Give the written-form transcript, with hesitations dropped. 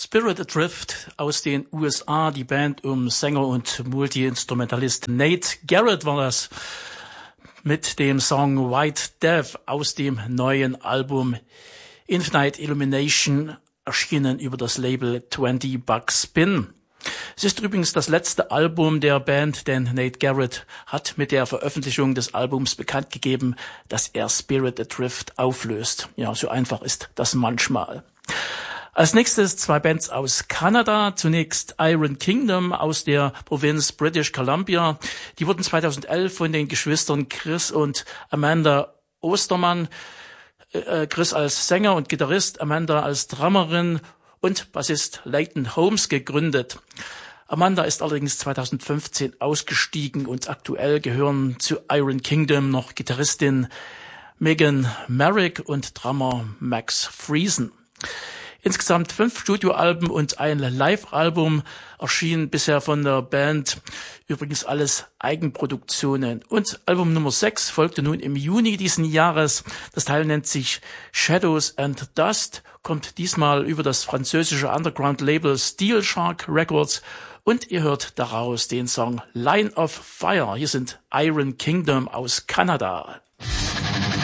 Spirit Adrift aus den USA, die Band um Sänger und Multi-Instrumentalist Nate Garrett war das mit dem Song White Death aus dem neuen Album Infinite Illumination, erschienen über das Label 20 Buck Spin. Es ist übrigens das letzte Album der Band, denn Nate Garrett hat mit der Veröffentlichung des Albums bekannt gegeben, dass er Spirit Adrift auflöst. Ja, so einfach ist das manchmal. Als nächstes zwei Bands aus Kanada. Zunächst Iron Kingdom aus der Provinz British Columbia. Die wurden 2011 von den Geschwistern Chris und Amanda Ostermann, Chris als Sänger und Gitarrist, Amanda als Drummerin und Bassist Leighton Holmes gegründet. Amanda ist allerdings 2015 ausgestiegen und aktuell gehören zu Iron Kingdom noch Gitarristin Megan Merrick und Drummer Max Friesen. Insgesamt 5 Studioalben und ein Live-Album erschienen bisher von der Band. Übrigens alles Eigenproduktionen. Und Album Nummer 6 folgte nun im Juni diesen Jahres. Das Teil nennt sich Shadows and Dust, kommt diesmal über das französische Underground-Label Steel Shark Records. Und ihr hört daraus den Song Line of Fire. Hier sind Iron Kingdom aus Kanada.